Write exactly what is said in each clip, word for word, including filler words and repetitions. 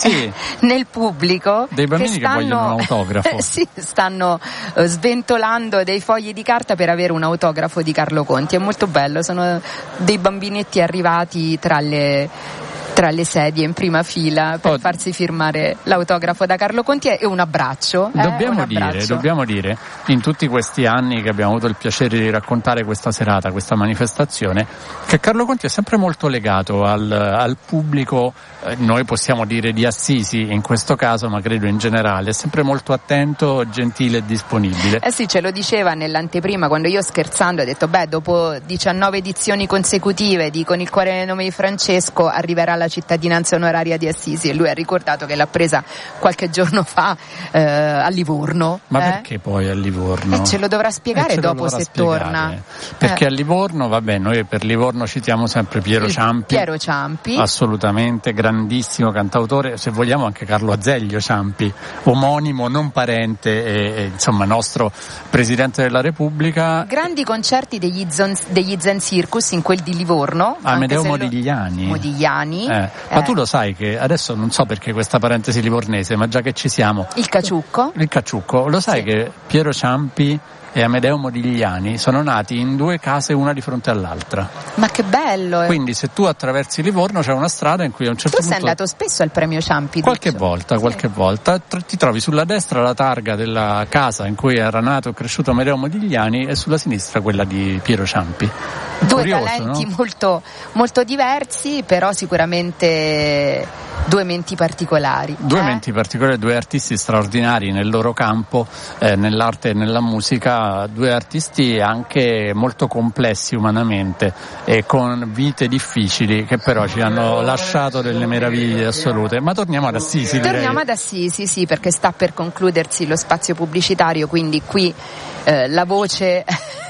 sì. nel pubblico dei bambini che, stanno, che vogliono un autografo. sì, stanno uh, sventolando dei fogli di carta per avere un autografo di Carlo Conti. È molto bello, sono dei bambinetti arrivati tra le tra le sedie in prima fila per oh. farsi firmare l'autografo da Carlo Conti e un abbraccio. Eh? Dobbiamo, un abbraccio. Dire, dobbiamo dire, in tutti questi anni che abbiamo avuto il piacere di raccontare questa serata, questa manifestazione, che Carlo Conti è sempre molto legato al, al pubblico, eh, noi possiamo dire di Assisi in questo caso, ma credo in generale, è sempre molto attento, gentile e disponibile. Eh sì, ce lo diceva nell'anteprima, quando io scherzando ho detto, beh, dopo diciannove edizioni consecutive di Con il cuore nel nome di Francesco arriverà la cittadinanza onoraria di Assisi, e lui ha ricordato che l'ha presa qualche giorno fa eh, a Livorno. Ma eh? perché poi a Livorno? E ce lo dovrà spiegare dopo se spiegare. torna. Perché eh. a Livorno, vabbè, noi per Livorno citiamo sempre Piero Il Ciampi. Piero Ciampi. Assolutamente, grandissimo cantautore, se vogliamo anche Carlo Azeglio Ciampi, omonimo, non parente, e, e, insomma nostro Presidente della Repubblica. Grandi concerti degli, Zon, degli Zen Circus in quel di Livorno. Amedeo Modigliani. Lo... Modigliani. Eh. Eh. Ma tu lo sai che adesso non so perché questa parentesi livornese, ma già che ci siamo. Il Caciucco. Il Caciucco, lo sai sì. che Piero Ciampi e Amedeo Modigliani sono nati in due case una di fronte all'altra. Ma che bello! Eh. Quindi se tu attraversi Livorno c'è una strada in cui a un certo tu punto... Tu sei andato spesso al premio Ciampi? Qualche Duccio. volta, sì. qualche volta. Ti trovi sulla destra la targa della casa in cui era nato e cresciuto Amedeo Modigliani e sulla sinistra quella di Piero Ciampi. Due Curioso, talenti no? molto, molto diversi, però sicuramente due menti particolari. Due eh? menti particolari, due artisti straordinari nel loro campo, eh, nell'arte e nella musica, due artisti anche molto complessi umanamente e con vite difficili che però ci hanno lasciato delle meraviglie assolute. Ma torniamo ad Assisi. Torniamo direi. ad Assisi, sì, perché sta per concludersi lo spazio pubblicitario, quindi qui eh, la voce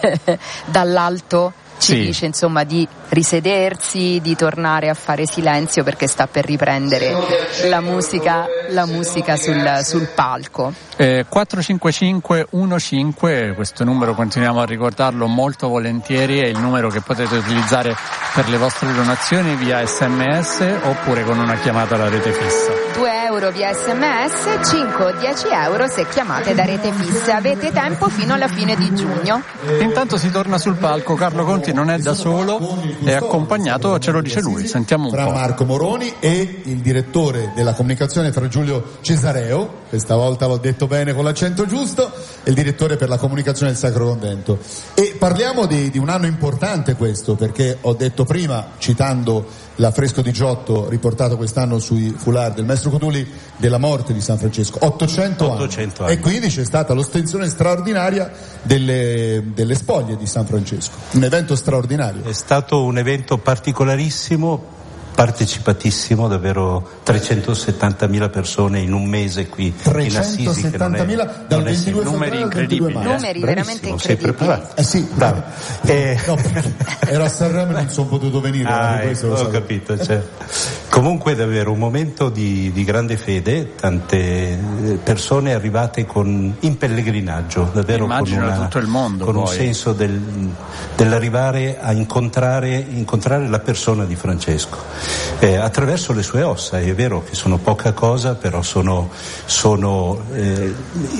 dall'alto ci sì. dice insomma di risedersi, di tornare a fare silenzio perché sta per riprendere la musica, la musica sul, sul palco. Eh, quattro cinque cinque uno cinque, questo numero continuiamo a ricordarlo molto volentieri, è il numero che potete utilizzare per le vostre donazioni via sms oppure con una chiamata alla rete fissa. due euro via sms, cinque o dieci euro se chiamate da rete fissa. Avete tempo fino alla fine di giugno. Intanto si torna sul palco, Carlo Conti non è da solo, è accompagnato, ce lo dice lui, sentiamo un fra po'. Marco Moroni e il direttore della comunicazione fra Giulio Cesareo, questa volta l'ho detto bene con l'accento giusto, e il direttore per la comunicazione del Sacro Convento. E parliamo di, di un anno importante questo, perché ho detto prima, citando l'affresco di Giotto riportato quest'anno sui foulard del maestro Cutuli, della morte di San Francesco, ottocento, ottocento anni. anni. E quindi c'è stata l'ostensione straordinaria delle, delle spoglie di San Francesco, un evento straordinario. È stato un evento particolarissimo, partecipatissimo, davvero trecentosettantamila persone in un mese qui in Assisi, che non è, dal non è ventidue numeri febbraio al ventidue incredibili, marzo. Numeri veramente incredibili. Eh sì, bravo. Eh, no, ero a Sanremo e non sono potuto venire. ah, questo ecco, lo ho sapevo. capito, cioè. Comunque davvero un momento di, di grande fede, tante persone arrivate con, in pellegrinaggio, davvero con, Immagino una, da tutto il mondo, con un poi. senso del, dell'arrivare a incontrare, incontrare la persona di Francesco. Eh, attraverso le sue ossa, è vero che sono poca cosa, però sono, sono, eh,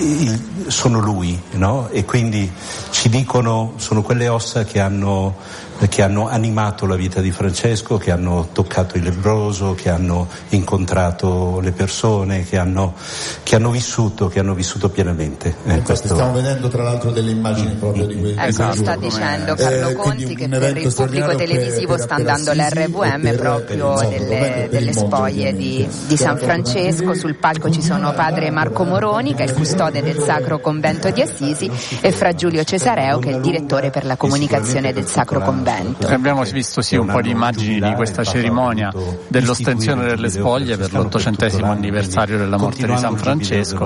il, sono lui, no? E quindi ci dicono, sono quelle ossa che hanno, che hanno animato la vita di Francesco, che hanno toccato il lebbroso, che hanno incontrato le persone, che hanno, che hanno vissuto, che hanno vissuto pienamente. Eh, questo... Stiamo vedendo tra l'altro delle immagini proprio di quei Ecco, sta dicendo Carlo eh, Conti che per il pubblico televisivo per, sta per andando l'R V M per, proprio per, delle, delle spoglie di, di San Francesco. Sul palco ci sono padre Marco Moroni, che è il custode del Sacro Convento di Assisi, e fra Giulio Cesareo, che è il direttore per la comunicazione del Sacro Convento. Abbiamo visto sì un po' di immagini di questa cerimonia dell'ostensione delle spoglie per l'ottocentesimo anniversario della morte di San Francesco,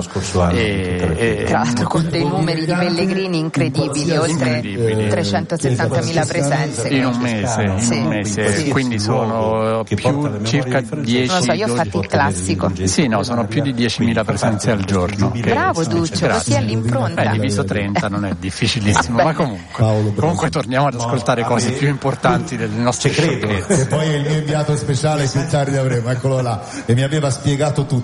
e, e tra l'altro con dei numeri di pellegrini incredibili, oltre trecentosettantamila presenze in un mese, in sì, un mese sì. Quindi sono più circa dieci. Non lo so, io ho fatto il classico. Sì, no, sono più di diecimila presenze al giorno. Bravo Duccio, così all'impronta. Eh, diviso trenta non è difficilissimo, ma comunque, comunque torniamo ad ascoltare cose fasi più importanti delle nostre sciocchezze. Che poi è il mio inviato speciale, più tardi avremo, eccolo là, e mi aveva spiegato tutto.